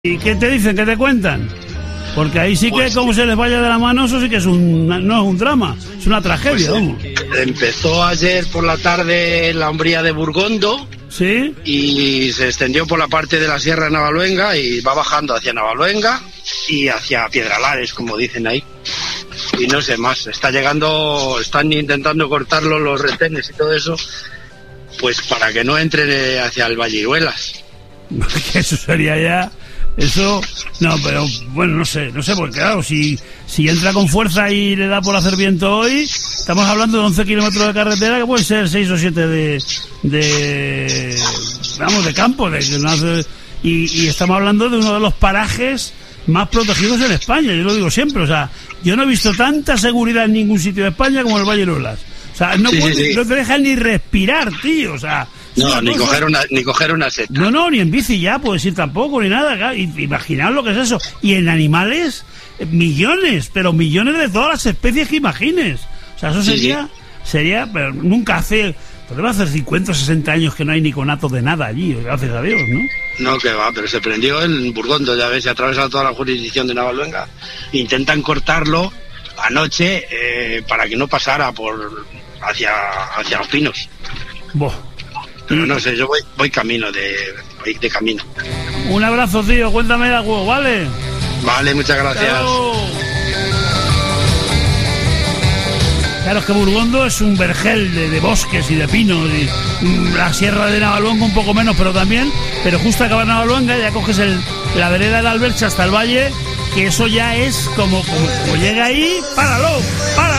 ¿Y qué te dicen? ¿Qué te cuentan? Porque ahí sí que pues, como se les vaya de la mano, eso sí que es no es un drama, es una tragedia. Pues, empezó ayer por la tarde la hombría de Burgondo. ¿Sí? Y se extendió por la parte de la Sierra de Navaluenga y va bajando hacia Navaluenga y hacia Piedralares, como dicen ahí. Y no sé más, están intentando cortarlo los retenes y todo eso, pues para que no entre hacia el Valliruelas. Eso sería ya... Eso, no, pero bueno, no sé, porque claro, si entra con fuerza y le da por hacer viento hoy, estamos hablando de 11 kilómetros de carretera, que puede ser 6 o 7 de campo, y estamos hablando de uno de los parajes más protegidos en España, yo lo digo siempre, o sea, yo no he visto tanta seguridad en ningún sitio de España como el Valliruelas, o sea, no te dejan ni respirar, tío, o sea... No, ni coger una seta. No, ni en bici ya puedes ir tampoco, ni nada. Imaginaos lo que es eso. Y en animales, millones de todas las especies que imagines. O sea, eso sería, pero nunca hace... Porque va a hacer 50 o 60 años que no hay ni conato de nada allí, gracias a Dios, ¿no? No, que va, pero se prendió en Burgondo, ya ves, se ha atravesado toda la jurisdicción de Navaluenga. Intentan cortarlo anoche para que no pasara hacia los pinos. Boh. Pero no sé, yo voy camino de camino. Un abrazo, tío, cuéntame algo, ¿vale? Vale, muchas gracias. Claro, es que Burgondo es un vergel de bosques y de pinos, y la Sierra de Navaluenga un poco menos, pero justo acaba Navaluenga, ya coges la vereda del Alberche hasta el valle, que eso ya es como llega ahí, páralo.